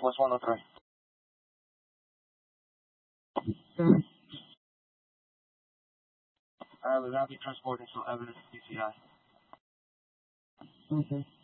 Northwest 103. Alright, we're gonna be transporting some evidence to PCI. Okay.